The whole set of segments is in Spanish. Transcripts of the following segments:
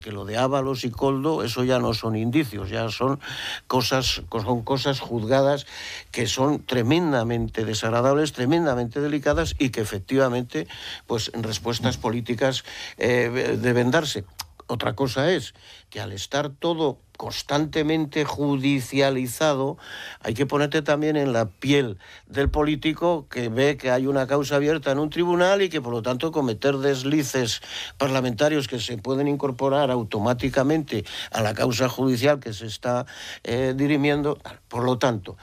que lo de Ábalos y Koldo, eso ya no son indicios, ya son cosas juzgadas que son tremendamente desagradables, tremendamente delicadas y que efectivamente, pues, respuestas políticas deben darse. Otra cosa es que al estar todo constantemente judicializado, hay que ponerte también en la piel del político que ve que hay una causa abierta en un tribunal y que por lo tanto cometer deslices parlamentarios que se pueden incorporar automáticamente a la causa judicial que se está dirimiendo. Por lo tanto,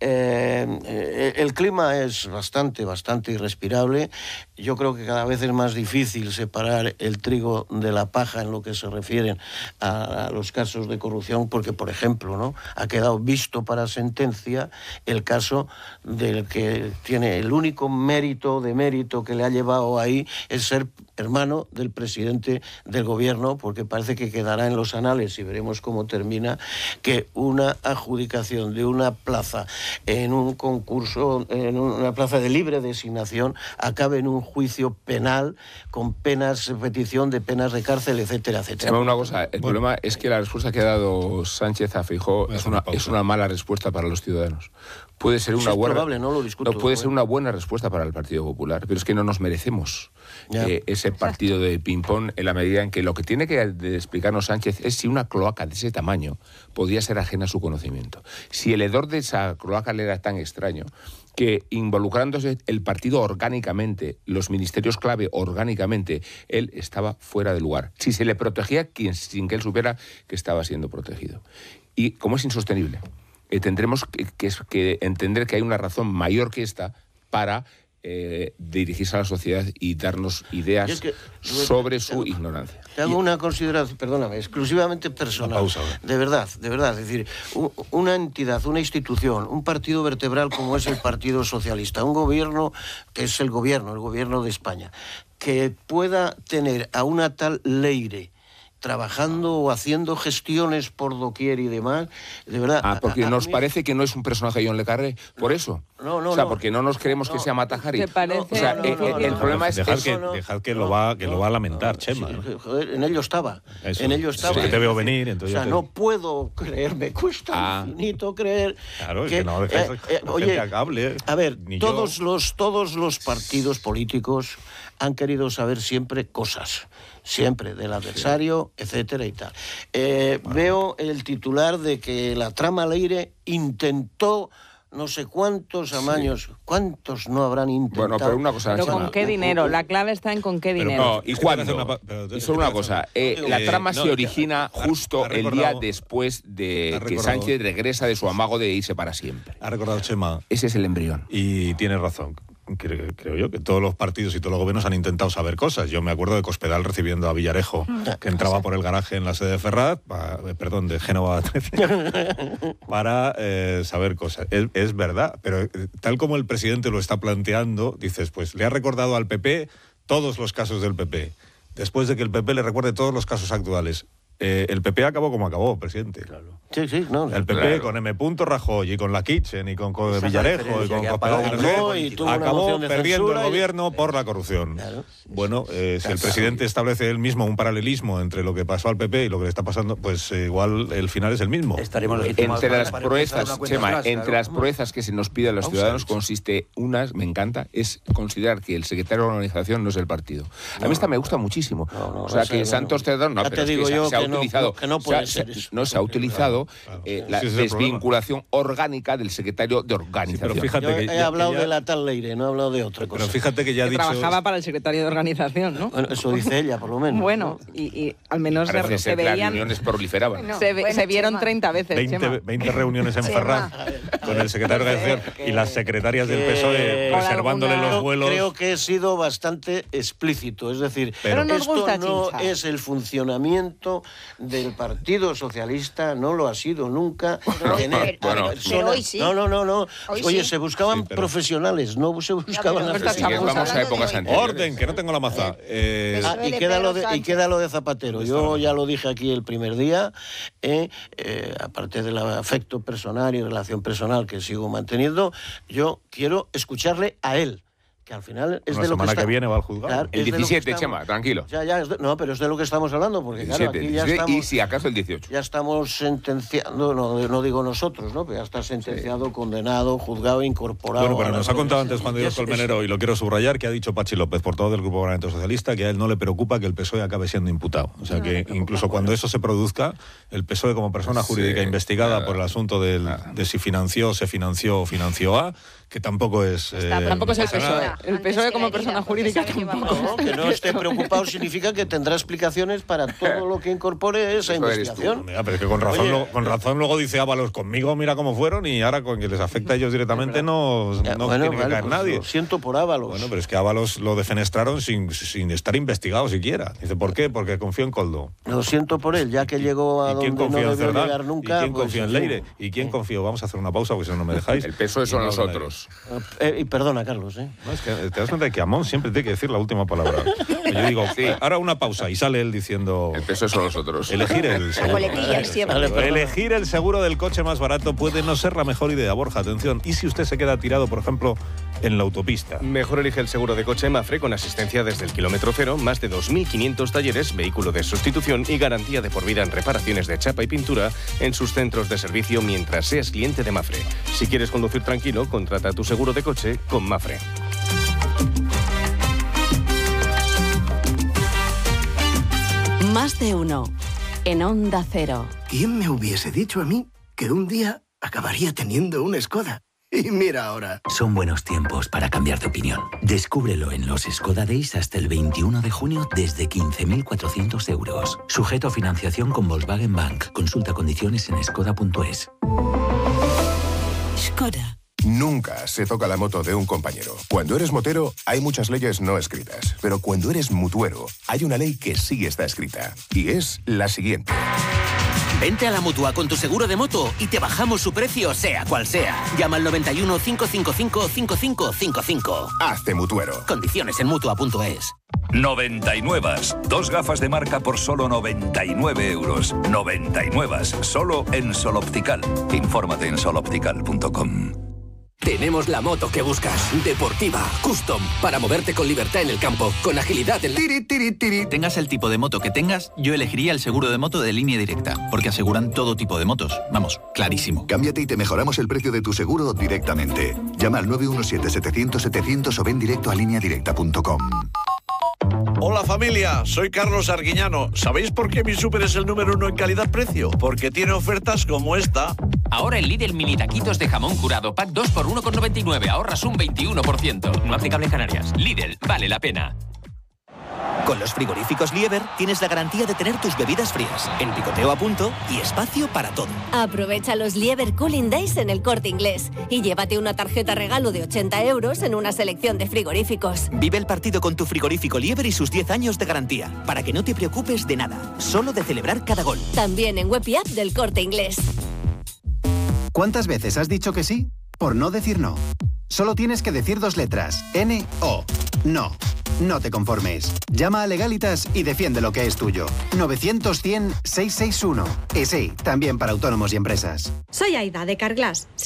el clima es bastante irrespirable. Yo creo que cada vez es más difícil separar el trigo de la paja en lo que se refieren a los casos de corrupción, porque, por ejemplo, ¿no?, ha quedado visto para sentencia el caso del que tiene el único mérito que le ha llevado ahí es ser hermano del presidente del gobierno, porque parece que quedará en los anales, y veremos cómo termina, que una adjudicación de una plaza en un concurso, en una plaza de libre designación, acabe en un juicio penal con penas, petición de penas de cárcel, etcétera, etcétera. Una cosa, el problema es que la respuesta que ha dado Sánchez a Feijóo es una mala respuesta para los ciudadanos. Puede ser una buena, probable, no lo discuto, puede ser una buena respuesta para el Partido Popular, pero es que no nos merecemos ese partido de ping-pong, en la medida en que lo que tiene que explicarnos Sánchez es si una cloaca de ese tamaño podía ser ajena a su conocimiento. Si el hedor de esa cloaca le era tan extraño que, involucrándose el partido orgánicamente, los ministerios clave orgánicamente, él estaba fuera de lugar. Si se le protegía sin que él supiera que estaba siendo protegido. Y como es insostenible, tendremos que entender que hay una razón mayor que esta para dirigirse a la sociedad y darnos ideas sobre su ignorancia. Te hago una consideración, perdóname, exclusivamente personal. Pausa, de verdad. Es decir, una entidad, una institución, un partido vertebral como es el Partido Socialista, un gobierno que es el gobierno de España, que pueda tener a una tal Leire trabajando o haciendo gestiones por doquier y demás, de verdad... porque nos parece que no es un personaje John le Carré, por eso. Porque no nos creemos que sea Mata Hari. ¿Te parece? El problema es dejad que lo va a lamentar, Chema. Joder, en ello estaba. Eso. En ello estaba. Es que te veo venir, entonces... no puedo creer, me cuesta infinito creer... Claro, es que no dejáis gente a cable. A ver, todos los partidos políticos han querido saber siempre cosas. Siempre, del adversario, etcétera y tal. Veo el titular de que la trama Leire intentó no sé cuántos amaños, ¿cuántos no habrán intentado? Bueno, pero una cosa... ¿Pero con qué dinero? La clave está en con qué dinero. ¿Y cuándo? Y solo una cosa, la trama se origina justo el día después de que Sánchez regresa de su amago de irse para siempre. Ha recordado Chema. Ese es el embrión. Y tiene razón. Creo yo que todos los partidos y todos los gobiernos han intentado saber cosas. Yo me acuerdo de Cospedal recibiendo a Villarejo, que entraba por el garaje en la sede de Ferraz, de Génova 13, para saber cosas. Es verdad, pero tal como el presidente lo está planteando, dices, pues le ha recordado al PP todos los casos del PP, después de que el PP le recuerde todos los casos actuales. El PP acabó como acabó, presidente. Claro. Sí, no. El PP con M. Rajoy y con la Kitchen y con Villarejo y con Cospedal acabó perdiendo el gobierno por la corrupción. Claro. Bueno, si el presidente establece él mismo un paralelismo entre lo que pasó al PP y lo que le está pasando, pues igual el final es el mismo. Entre las proezas, Chema, entre las proezas que se nos pide a los ciudadanos consiste me encanta, es considerar que el secretario de la organización no es el partido. A mí esta me gusta muchísimo. Que Santos Cerdán, te digo yo se ha utilizado, se ha utilizado la desvinculación orgánica del secretario de organización. Sí, pero fíjate yo he hablado de la tal Leire, no he hablado de otra cosa. Pero fíjate que ya ha dicho... Trabajaba para el secretario de organización, ¿no? Bueno, eso dice ella, por lo menos. Bueno, y al menos se veían... Las reuniones proliferaban. Se vieron 30 veces, 20 reuniones en Ferraz con el secretario de organización y las secretarias del PSOE reservándole los vuelos. Creo que he sido bastante explícito, es decir, esto no es el funcionamiento del Partido Socialista, no lo ha sido nunca. Pero hoy sí. No. Oye, sí. se buscaban profesionales, no se buscaban aficionados. Vamos a épocas anteriores. Orden, que no tengo la maza. Y queda lo de Zapatero. Yo ya lo dije aquí el primer día, aparte del afecto personal y relación personal que sigo manteniendo, yo quiero escucharle a él. que al final es la de lo semana que viene va al juzgado. Claro, el 17, Chema, tranquilo. No, pero es de lo que estamos hablando, porque 17, claro, aquí ya 17, estamos... y si acaso el 18. Ya estamos sentenciando, no digo nosotros, ¿no? Pero ya está sentenciado, condenado, juzgado, incorporado... Bueno, pero nos ha contado antes Juan de Dios Colmenero, y lo quiero subrayar, que ha dicho Pachi López, portavoz del Grupo Parlamentario Socialista, que a él no le preocupa que el PSOE acabe siendo imputado. O sea, que incluso cuando eso se produzca, el PSOE como persona jurídica investigada por el asunto de si se financió o financió A, que tampoco es... tampoco es el PSOE. El PSOE como persona jurídica tampoco. No, que no esté preocupado significa que tendrá explicaciones para todo lo que incorpore esa investigación. Mira, pero es que con razón luego dice Ábalos, conmigo mira cómo fueron, y ahora con que les afecta a ellos directamente no tiene que caer nadie. Lo siento por Ábalos. Bueno, pero es que Ábalos lo defenestraron sin estar investigado siquiera. Dice, ¿por qué? Porque confío en Coldo. Lo siento por él, ya que llegó a donde no debió llegar nunca. ¿Y quién confía en Leire? ¿Y quién confío? Vamos a hacer una pausa porque si no me dejáis. El PSOE son nosotros. Y perdona, Carlos. No, es que te das cuenta de que Amón siempre tiene que decir la última palabra. Yo digo, ahora una pausa, y sale él diciendo... El PSOE son nosotros. Elegir el seguro. Elegir el seguro del coche más barato puede no ser la mejor idea, Borja, atención. ¿Y si usted se queda tirado, por ejemplo, en la autopista? Mejor elige el seguro de coche Mafre con asistencia desde el kilómetro cero, más de 2.500 talleres, vehículo de sustitución y garantía de por vida en reparaciones de chapa y pintura en sus centros de servicio mientras seas cliente de Mafre. Si quieres conducir tranquilo, contrata tu seguro de coche con Mafre. Más de uno en Onda Cero. ¿Quién me hubiese dicho a mí que un día acabaría teniendo un Skoda? Y mira ahora. Son buenos tiempos para cambiar de opinión. Descúbrelo en los Skoda Days hasta el 21 de junio desde 15.400 euros. Sujeto a financiación con Volkswagen Bank. Consulta condiciones en skoda.es. Skoda. Nunca se toca la moto de un compañero. Cuando eres motero, hay muchas leyes no escritas. Pero cuando eres mutuero, hay una ley que sí está escrita. Y es la siguiente. Vente a la Mutua con tu seguro de moto y te bajamos su precio, sea cual sea. Llama al 91 555 5555. Hazte mutuero. Condiciones en Mutua.es. 99. 2 gafas de marca por solo 99 euros. 99. Solo en Sol Optical. Infórmate en soloptical.com. Tenemos la moto que buscas. Deportiva, custom, para moverte con libertad en el campo, con agilidad en... Tengas el tipo de moto que tengas, yo elegiría el seguro de moto de Línea Directa, porque aseguran todo tipo de motos. Vamos, clarísimo. Cámbiate y te mejoramos el precio de tu seguro directamente. Llama al 917-700-700 o ven directo a lineadirecta.com. Hola familia, soy Carlos Arguiñano. ¿Sabéis por qué mi súper es el número 1 en calidad-precio? Porque tiene ofertas como esta. Ahora en Lidl mini taquitos de jamón curado, pack 2 por 1,99, ahorras un 21%. No aplicable en Canarias. Lidl, vale la pena. Con los frigoríficos Lieber tienes la garantía de tener tus bebidas frías, en picoteo a punto y espacio para todo. Aprovecha los Lieber Cooling Days en El Corte Inglés y llévate una tarjeta regalo de 80 euros en una selección de frigoríficos. Vive el partido con tu frigorífico Lieber y sus 10 años de garantía, para que no te preocupes de nada, solo de celebrar cada gol. También en web y app del Corte Inglés. ¿Cuántas veces has dicho que sí? Por no decir no. Solo tienes que decir 2 letras. N-O. No. No te conformes. Llama a Legalitas y defiende lo que es tuyo. 900-100-661. Y sí, también para autónomos y empresas. Soy Aida, de Carglass.